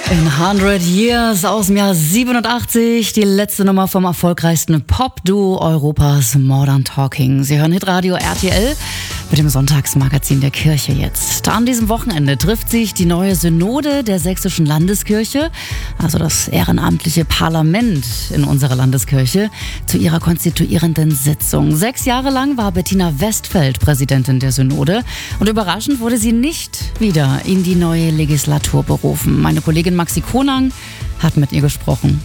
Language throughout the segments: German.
In 100 Years aus dem Jahr 87, die letzte Nummer vom erfolgreichsten Pop-Duo Europas, Modern Talking. Sie hören Hitradio RTL mit dem Sonntagsmagazin der Kirche jetzt. An diesem Wochenende trifft sich die neue Synode der Sächsischen Landeskirche, also das ehrenamtliche Parlament in unserer Landeskirche, zu ihrer konstituierenden Sitzung. 6 Jahre lang war Bettina Westfeld Präsidentin der Synode und überraschend wurde sie nicht wieder in die neue Legislatur berufen. Meine Kollegin Maxi Kronang hat mit ihr gesprochen.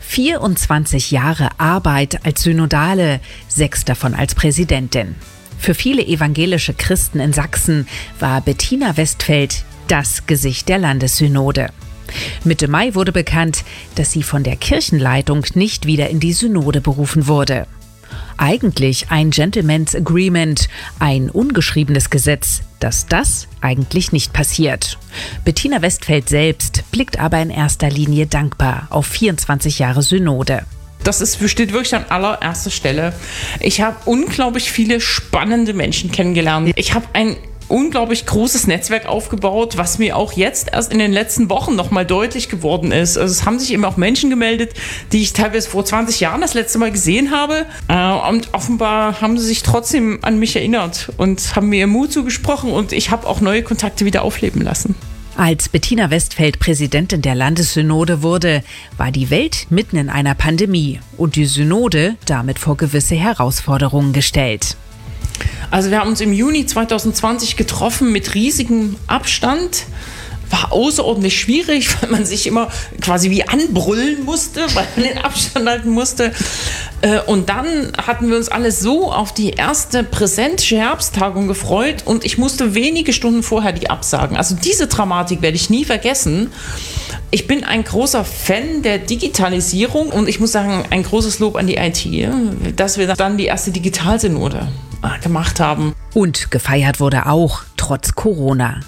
24 Jahre Arbeit als Synodale, 6 davon als Präsidentin. Für viele evangelische Christen in Sachsen war Bettina Westfeld das Gesicht der Landessynode. Mitte Mai wurde bekannt, dass sie von der Kirchenleitung nicht wieder in die Synode berufen wurde. Eigentlich ein Gentleman's Agreement, ein ungeschriebenes Gesetz, dass das eigentlich nicht passiert. Bettina Westfeld selbst blickt aber in erster Linie dankbar auf 24 Jahre Synode. Das steht wirklich an allererster Stelle. Ich habe unglaublich viele spannende Menschen kennengelernt. Ich habe ein unglaublich großes Netzwerk aufgebaut, was mir auch jetzt erst in den letzten Wochen nochmal deutlich geworden ist. Also es haben sich eben auch Menschen gemeldet, die ich teilweise vor 20 Jahren das letzte Mal gesehen habe. Und offenbar haben sie sich trotzdem an mich erinnert und haben mir Mut zugesprochen und ich habe auch neue Kontakte wieder aufleben lassen. Als Bettina Westfeld Präsidentin der Landessynode wurde, war die Welt mitten in einer Pandemie und die Synode damit vor gewisse Herausforderungen gestellt. Also wir haben uns im Juni 2020 getroffen mit riesigem Abstand. War außerordentlich schwierig, weil man sich immer quasi wie anbrüllen musste, weil man den Abstand halten musste. Und dann hatten wir uns alle so auf die erste präsentische Herbsttagung gefreut und ich musste wenige Stunden vorher die absagen. Also diese Dramatik werde ich nie vergessen. Ich bin ein großer Fan der Digitalisierung und ich muss sagen, ein großes Lob an die IT, dass wir dann die erste Digitalsynode gemacht haben. Und gefeiert wurde auch trotz Corona.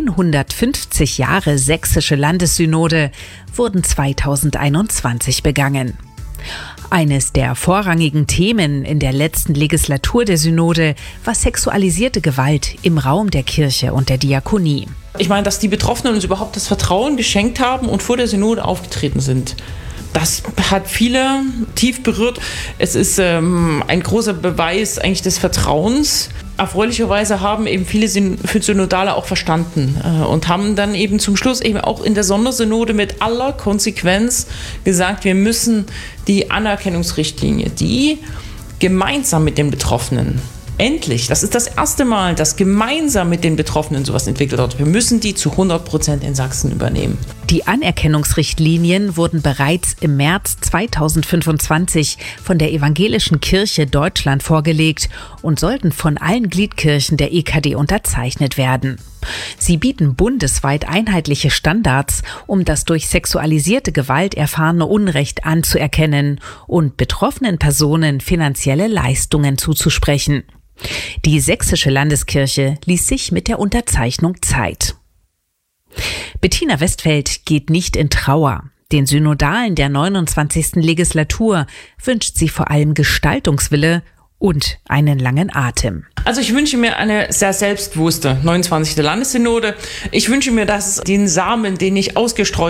150 Jahre sächsische Landessynode wurden 2021 begangen. Eines der vorrangigen Themen in der letzten Legislatur der Synode war sexualisierte Gewalt im Raum der Kirche und der Diakonie. Ich meine, dass die Betroffenen uns überhaupt das Vertrauen geschenkt haben und vor der Synode aufgetreten sind. Das hat viele tief berührt. Es ist ein großer Beweis eigentlich des Vertrauens. Erfreulicherweise haben eben viele Synodale auch verstanden und haben dann eben zum Schluss eben auch in der Sondersynode mit aller Konsequenz gesagt, wir müssen die Anerkennungsrichtlinie, die gemeinsam mit den Betroffenen, endlich, das ist das erste Mal, dass gemeinsam mit den Betroffenen sowas entwickelt wird. Wir müssen die zu 100% in Sachsen übernehmen. Die Anerkennungsrichtlinien wurden bereits im März 2025 von der Evangelischen Kirche Deutschland vorgelegt und sollten von allen Gliedkirchen der EKD unterzeichnet werden. Sie bieten bundesweit einheitliche Standards, um das durch sexualisierte Gewalt erfahrene Unrecht anzuerkennen und betroffenen Personen finanzielle Leistungen zuzusprechen. Die Sächsische Landeskirche ließ sich mit der Unterzeichnung Zeit. Bettina Westfeld geht nicht in Trauer. Den Synodalen der 29. Legislatur wünscht sie vor allem Gestaltungswille und einen langen Atem. Also ich wünsche mir eine sehr selbstbewusste 29. Landessynode. Ich wünsche mir, dass den Samen, den ich ausgestreut